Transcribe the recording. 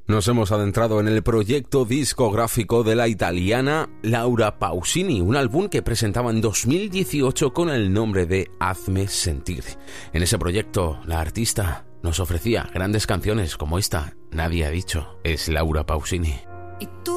Nos hemos adentrado en el proyecto discográfico de la italiana Laura Pausini, un álbum que presentaba en 2018 con el nombre de Hazme Sentir. En ese proyecto, la artista nos ofrecía grandes canciones como esta, Nadie ha dicho, es Laura Pausini. Y tú